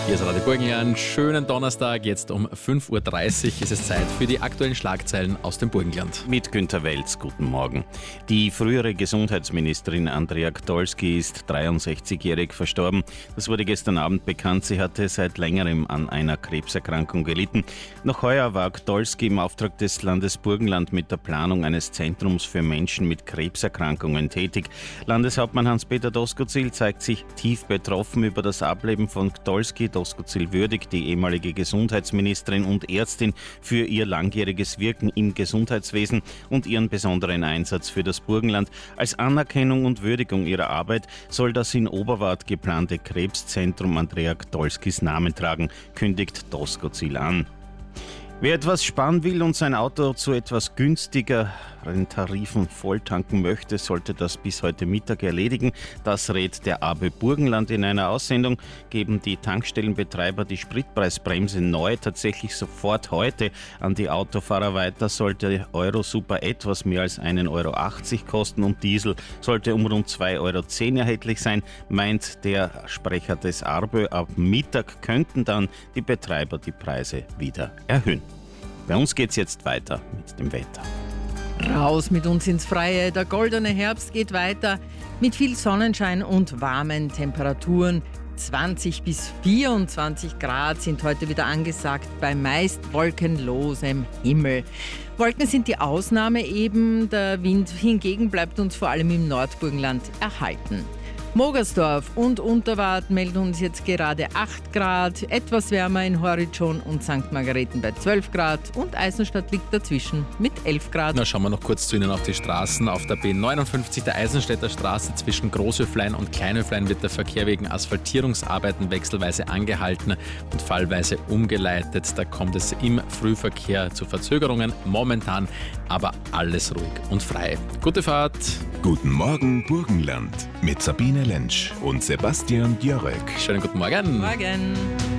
Hier ist Radio Burgenland. Schönen Donnerstag. Jetzt um 5.30 Uhr ist es Zeit für die aktuellen Schlagzeilen aus dem Burgenland. Mit Günter Welz, guten Morgen. Die frühere Gesundheitsministerin Andrea Gdolski ist 63-jährig verstorben. Das wurde gestern Abend bekannt. Sie hatte seit längerem an einer Krebserkrankung gelitten. Noch heuer war Gdolski im Auftrag des Landes Burgenland mit der Planung eines Zentrums für Menschen mit Krebserkrankungen tätig. Landeshauptmann Hans-Peter Doskozil zeigt sich tief betroffen über das Ableben von Gdolski. Doskozil würdigt die ehemalige Gesundheitsministerin und Ärztin für ihr langjähriges Wirken im Gesundheitswesen und ihren besonderen Einsatz für das Burgenland. Als Anerkennung und Würdigung ihrer Arbeit soll das in Oberwart geplante Krebszentrum Andrea Gdolskis Namen tragen, kündigt Doskozil an. Wer etwas sparen will und sein Auto zu etwas günstigeren Tarifen volltanken möchte, sollte das bis heute Mittag erledigen. Das rät der AB Burgenland in einer Aussendung. Geben die Tankstellenbetreiber die Spritpreisbremse neu tatsächlich sofort heute an die Autofahrer weiter, sollte Eurosuper etwas mehr als 1,80 Euro kosten und Diesel sollte um rund 2,10 Euro erhältlich sein, meint der Sprecher des ARBÖ. Ab Mittag könnten dann die Betreiber die Preise wieder erhöhen. Bei uns geht's jetzt weiter mit dem Wetter. Raus mit uns ins Freie. Der goldene Herbst geht weiter mit viel Sonnenschein und warmen Temperaturen. 20 bis 24 Grad sind heute wieder angesagt bei meist wolkenlosem Himmel. Wolken sind die Ausnahme eben. Der Wind hingegen bleibt uns vor allem im Nordburgenland erhalten. Mogersdorf und Unterwart melden uns jetzt gerade 8 Grad, etwas wärmer in Horridschon und St. Margareten bei 12 Grad und Eisenstadt liegt dazwischen mit 11 Grad. Na, schauen wir noch kurz zu Ihnen auf die Straßen. Auf der B59 der Eisenstädter Straße zwischen Großhöflein und Kleinhöflein wird der Verkehr wegen Asphaltierungsarbeiten wechselweise angehalten und fallweise umgeleitet. Da kommt es im Frühverkehr zu Verzögerungen, momentan aber alles ruhig und frei. Gute Fahrt! Guten Morgen Burgenland mit Sabine Lentsch und Sebastian Djörek. Schönen guten Morgen! Morgen!